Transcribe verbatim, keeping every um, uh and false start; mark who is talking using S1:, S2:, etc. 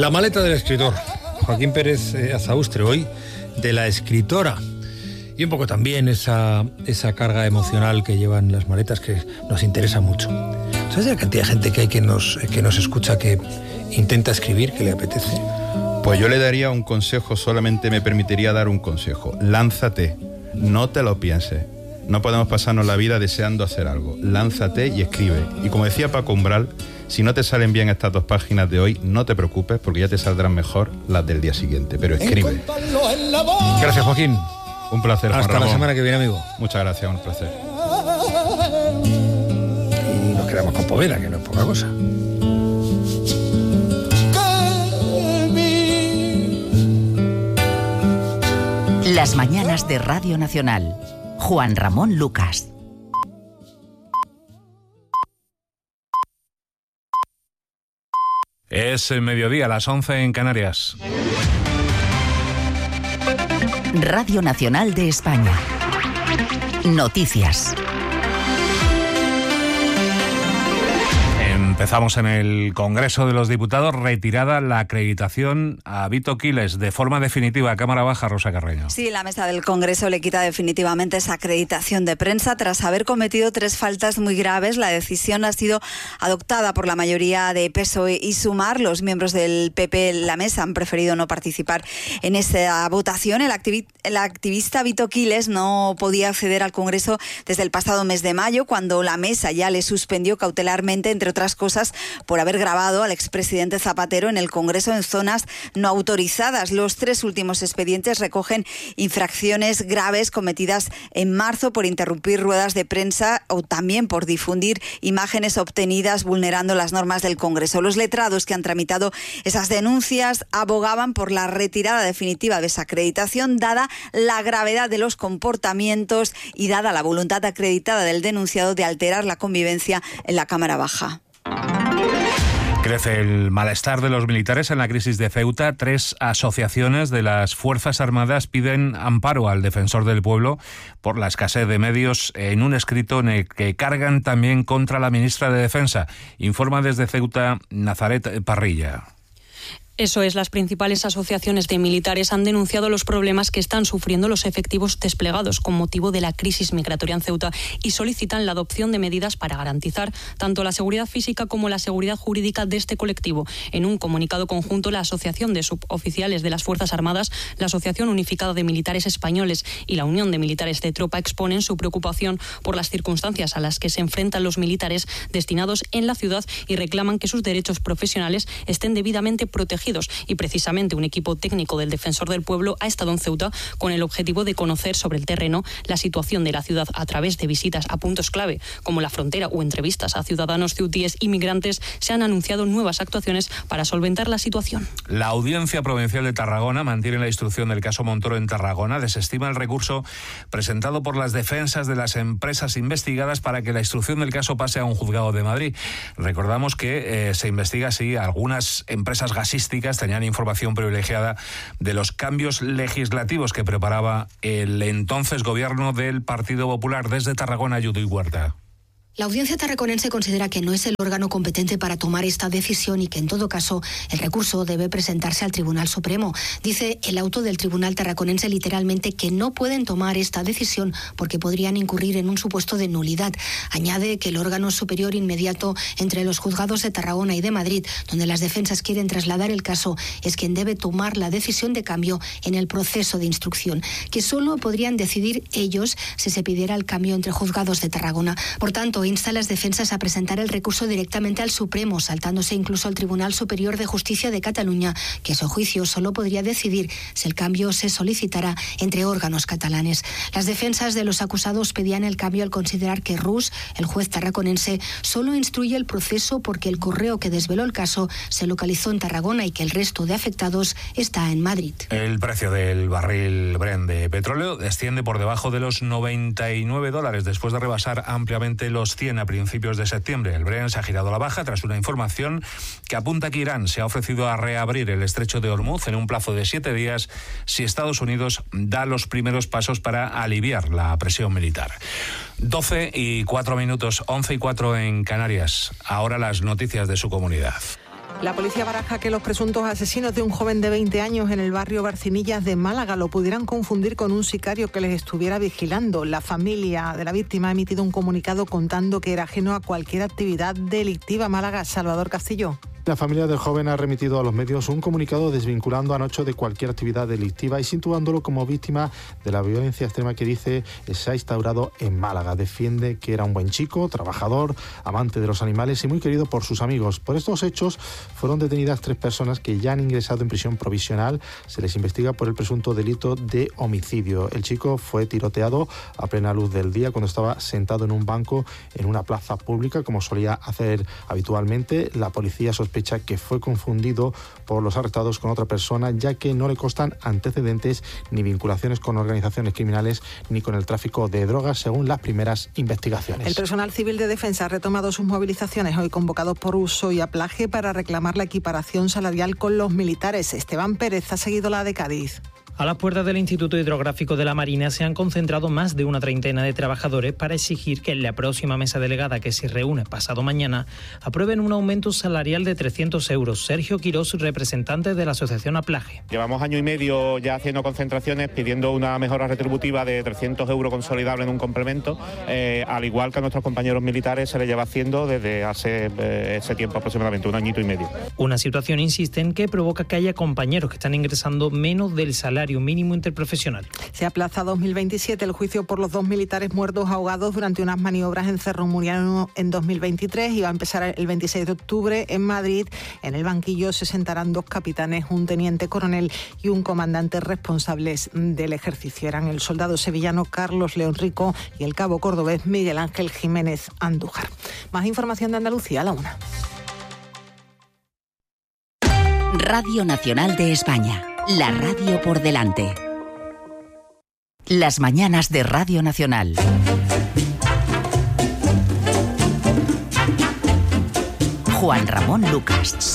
S1: La maleta del escritor, Joaquín Pérez eh, Azaustre, hoy de la escritora. Y un poco también esa, esa carga emocional que llevan las maletas, que nos interesa mucho. ¿Sabes la cantidad de gente que hay que nos, que nos escucha, que intenta escribir, que le apetece?
S2: Pues yo le daría un consejo, solamente me permitiría dar un consejo. Lánzate, no te lo pienses. No podemos pasarnos la vida deseando hacer algo. Lánzate y escribe. Y como decía Paco Umbral, si no te salen bien estas dos páginas de hoy, no te preocupes, porque ya te saldrán mejor las del día siguiente. Pero escribe.
S1: Gracias, Joaquín.
S2: Un placer, Juan
S1: Hasta
S2: Ramón.
S1: la semana que viene, amigo.
S2: Muchas gracias, un placer.
S1: Y nos quedamos con Poveda, que no es poca cosa.
S3: Las mañanas de Radio Nacional. Juan Ramón Lucas.
S4: Es el mediodía, a las once en Canarias.
S3: Radio Nacional de España. Noticias.
S4: Empezamos en el Congreso de los Diputados, retirada la acreditación a Vito Quiles de forma definitiva. Cámara Baja, Rosa Carreño.
S5: Sí, la mesa del Congreso le quita definitivamente esa acreditación de prensa tras haber cometido tres faltas muy graves. La decisión ha sido adoptada por la mayoría de P S O E y Sumar. Los miembros del P P en la mesa han preferido no participar en esa votación. El, activi- el activista Vito Quiles no podía acceder al Congreso desde el pasado mes de mayo, cuando la mesa ya le suspendió cautelarmente, entre otras cosas, por haber grabado al expresidente Zapatero en el Congreso en zonas no autorizadas. Los tres últimos expedientes recogen infracciones graves cometidas en marzo por interrumpir ruedas de prensa o también por difundir imágenes obtenidas vulnerando las normas del Congreso. Los letrados que han tramitado esas denuncias abogaban por la retirada definitiva de esa acreditación, dada la gravedad de los comportamientos y dada la voluntad acreditada del denunciado de alterar la convivencia en la Cámara Baja.
S4: Crece el malestar de los militares en la crisis de Ceuta. Tres asociaciones de las Fuerzas Armadas piden amparo al defensor del pueblo por la escasez de medios, en un escrito en el que cargan también contra la ministra de Defensa. Informa desde Ceuta Nazaret Parrilla.
S6: Eso es, las principales asociaciones de militares han denunciado los problemas que están sufriendo los efectivos desplegados con motivo de la crisis migratoria en Ceuta y solicitan la adopción de medidas para garantizar tanto la seguridad física como la seguridad jurídica de este colectivo. En un comunicado conjunto, la Asociación de Suboficiales de las Fuerzas Armadas, la Asociación Unificada de Militares Españoles y la Unión de Militares de Tropa exponen su preocupación por las circunstancias a las que se enfrentan los militares destinados en la ciudad y reclaman que sus derechos profesionales estén debidamente protegidos. Y precisamente un equipo técnico del Defensor del Pueblo ha estado en Ceuta con el objetivo de conocer sobre el terreno la situación de la ciudad a través de visitas a puntos clave como la frontera o entrevistas a ciudadanos ceutíes y migrantes. Se han anunciado nuevas actuaciones para solventar la situación.
S4: La Audiencia Provincial de Tarragona mantiene la instrucción del caso Montoro en Tarragona. Desestima el recurso presentado por las defensas de las empresas investigadas para que la instrucción del caso pase a un juzgado de Madrid. Recordamos que eh, se investiga si algunas empresas gasísticas tenían información privilegiada de los cambios legislativos que preparaba el entonces gobierno del Partido Popular. Desde Tarragona, Judith Huerta.
S7: La audiencia tarraconense considera que no es el órgano competente para tomar esta decisión y que, en todo caso, el recurso debe presentarse al Tribunal Supremo. Dice el auto del Tribunal tarraconense literalmente que no pueden tomar esta decisión porque podrían incurrir en un supuesto de nulidad. Añade que el órgano superior inmediato entre los juzgados de Tarragona y de Madrid, donde las defensas quieren trasladar el caso, es quien debe tomar la decisión de cambio en el proceso de instrucción, que solo podrían decidir ellos si se pidiera el cambio entre juzgados de Tarragona. Por tanto, insta a las defensas a presentar el recurso directamente al Supremo, saltándose incluso al Tribunal Superior de Justicia de Cataluña, que a su juicio solo podría decidir si el cambio se solicitará entre órganos catalanes. Las defensas de los acusados pedían el cambio al considerar que Rus, el juez tarraconense, solo instruye el proceso porque el correo que desveló el caso se localizó en Tarragona y que el resto de afectados está en Madrid.
S4: El precio del barril Brent de petróleo desciende por debajo de los noventa y nueve dólares después de rebasar ampliamente los cien a principios de septiembre. El Brent se ha girado a la baja tras una información que apunta que Irán se ha ofrecido a reabrir el estrecho de Hormuz en un plazo de siete días si Estados Unidos da los primeros pasos para aliviar la presión militar. doce y cuatro minutos, once y cuatro en Canarias. Ahora las noticias de su comunidad.
S8: La policía baraja que los presuntos asesinos de un joven de veinte años en el barrio Barcinillas de Málaga lo pudieran confundir con un sicario que les estuviera vigilando. La familia de la víctima ha emitido un comunicado contando que era ajeno a cualquier actividad delictiva. Málaga, Salvador Castillo.
S9: La familia del joven ha remitido a los medios un comunicado desvinculando a Nacho de cualquier actividad delictiva y situándolo como víctima de la violencia extrema que dice se ha instaurado en Málaga. Defiende que era un buen chico, trabajador, amante de los animales y muy querido por sus amigos. Por estos hechos fueron detenidas tres personas que ya han ingresado en prisión provisional. Se les investiga por el presunto delito de homicidio. El chico fue tiroteado a plena luz del día cuando estaba sentado en un banco en una plaza pública, como solía hacer habitualmente. La policía sospecha que fue confundido por los arrestados con otra persona, ya que no le constan antecedentes ni vinculaciones con organizaciones criminales ni con el tráfico de drogas, según las primeras investigaciones.
S8: El personal civil de defensa ha retomado sus movilizaciones hoy convocados por uso y aplaje para reclamar la equiparación salarial con los militares. Esteban Pérez ha seguido la de Cádiz.
S10: A las puertas del Instituto Hidrográfico de la Marina se han concentrado más de una treintena de trabajadores para exigir que en la próxima mesa delegada, que se reúne pasado mañana, aprueben un aumento salarial de trescientos euros. Sergio Quirós, representante de la Asociación Aplaje.
S11: Llevamos año y medio ya haciendo concentraciones pidiendo una mejora retributiva de trescientos euros consolidable en un complemento, eh, al igual que a nuestros compañeros militares se les lleva haciendo desde hace eh, ese tiempo aproximadamente, un añito y medio.
S10: Una situación, insisten, que provoca que haya compañeros que están ingresando menos del salario mínimo interprofesional.
S8: Se aplaza a dos mil veintisiete el juicio por los dos militares muertos ahogados durante unas maniobras en Cerro Muriano en dos mil veintitrés y va a empezar el veintiséis de octubre en Madrid. En el banquillo se sentarán dos capitanes, un teniente coronel y un comandante responsables del ejercicio. Eran el soldado sevillano Carlos León Rico y el cabo cordobés Miguel Ángel Jiménez Andújar. Más información de Andalucía a la una.
S3: Radio Nacional de España. La radio por delante. Las mañanas de Radio Nacional. Juan Ramón Lucas.